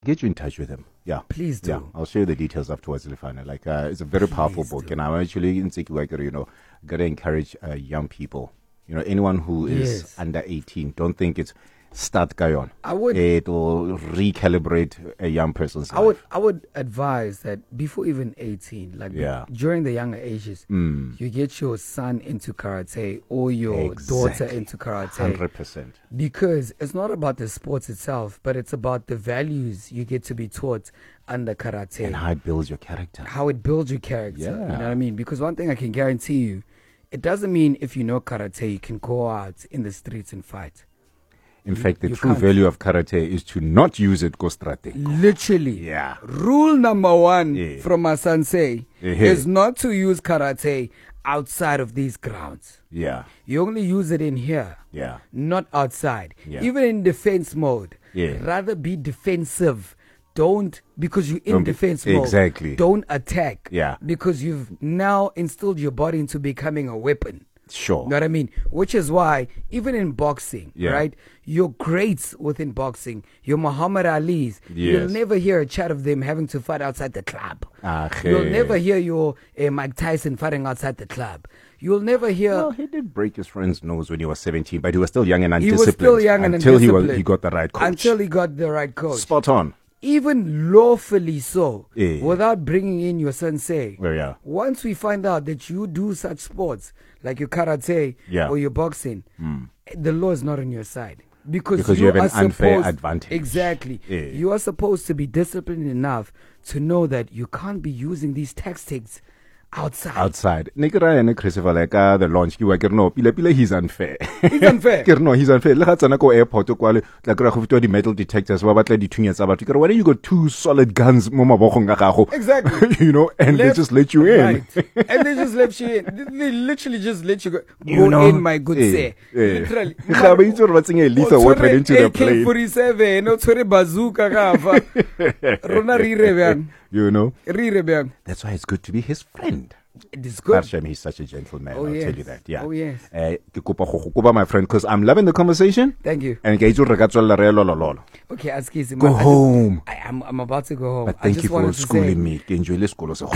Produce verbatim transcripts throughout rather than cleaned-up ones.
Get you in touch with him. Yeah. Please do. Yeah, I'll share the details afterwards, Lefana. Like, uh, it's a very Please powerful book, do. and I'm actually, in you know, gotta encourage uh, young people. You know, anyone who is Yes. under eighteen, don't think it's start guy on. I would- It will recalibrate a young person's I would life. I would advise that before even eighteen, like Yeah. during the younger ages, Mm. you get your son into karate or your daughter Exactly. into karate. Hundred percent. Because it's not about the sports itself, but it's about the values you get to be taught under karate. And how it builds your character. How it builds your character. You know Yeah. what I mean? Because one thing I can guarantee you, it doesn't mean if you know karate, you can go out in the streets and fight. In fact, the you true can't. value of karate is to not use it go strategic. Literally. Yeah. Rule number one Yeah. from my sensei Yeah. is not to use karate outside of these grounds. Yeah. You only use it in here, Yeah. not outside. Yeah. Even in defense mode. Yeah. Rather be defensive. Don't, because you're in Don't be- defense mode. exactly. Don't attack. Yeah. Because you've now instilled your body into becoming a weapon. Sure. You know what I mean? Which is why, even in boxing, Yeah. right? Your greats within boxing, your Muhammad Ali's, you'll Yes. never hear a chat of them having to fight outside the club. Ah, You'll hey. never hear your uh, Mike Tyson fighting outside the club. You'll never hear. Well, he did break his friend's nose when he was seventeen, but he was still young and he undisciplined. was still young and until he was undisciplined. he got the right coach. Until he got the right coach. Spot on. Even lawfully so, Yeah. without bringing in your sensei. Well, yeah. Once we find out that you do such sports, like your karate Yeah. or your boxing, the law is not on your side. Because, Because you have an are unfair supposed- advantage. Exactly. Yeah. You are supposed to be disciplined enough to know that you can't be using these tactics outside. Outside. Nikira and Christopher like uh, the launch ki wa ke re no pile pile he's unfair. He's unfair. Ke re no he's unfair. Le ga tsana ko airport o kwale la kra go fitwa di metal detectors ba batla dithunya tsa batho. Ke re why don't you got two solid guns mo mabogong ga gago? Exactly. You know, and they Left, just let you in. Right. And they just let you in. They- They literally just let you go, You go know, in, my good eh, sir. eh. Literally. Ga ba itse gore ba tsenye lethal weapon into the A K plane. forty-seven, o tshwere bazooka ka fa. Rona re ire bjang. You know, Re ire bjang. that's why it's good to be his friend. It is good. Barshem, he's such a gentleman. Oh, I'll yes. tell you that. Yeah. Oh, yes. Eh, ke kopa go go kopa my friend, because I'm loving the conversation. Thank you. And ke itse re ka tswella re lo lo lo. Okay, ask Casey. Go I just- home. I, I'm, I'm about to go home. But I thank just you for wanted to schooling say, me. Ke enjoy le sekolo se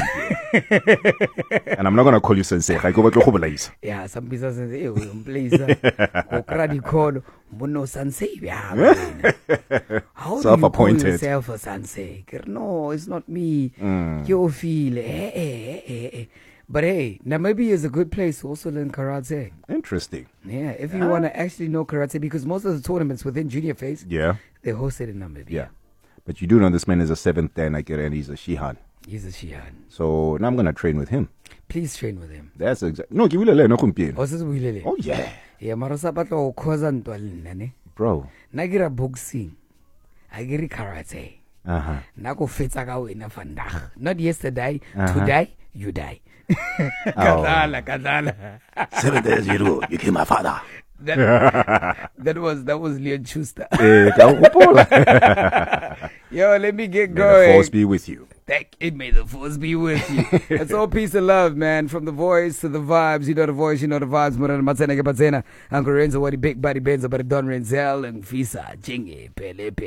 gompieno. And I'm not going to call you sensei. Ga ke batla go bolaisa. yeah, some people say, hey, please, go kra di call, mono sensei bjang wena. How do you call Self-appointed. yourself a sensei? Ke re, no, it's not me. Mm. You feel, eh, eh, eh, eh. But hey, Namibia is a good place to also learn karate. Interesting. Yeah, if you want to actually know karate, because most of the tournaments within junior phase, Yeah. they're hosted in Namibia. Yeah. But you do know this man is a seventh Dan, I get, and he's a Shihan. He's a Shihan. So now I'm going to train with him. Please train with him. That's exactly. No, ke bile le no gompieno. O se se builele. Oh yeah. Yeah, mara sa batla go khoza ntwa le nna ne. Bro. Na ke ra boxing. A ke re karate. Uh-huh. Na go fetsa ka wena vandag. Not yesterday, Uh-huh. today you die. Kadala, kadala. Seven days you became my father. That, that was that was Leon Schuster. Eh, ka o gopola. Yo, let me get May the going. force be with you. Thank it. May the force be with you. It's all peace and love, man. From the voice to the vibes. You know the voice, you know the vibes. Murana Matsena Kepatsena. Uncle Renzo, what big body Benzo, but Don Renzel and Fisa, Jingy, Pelepe.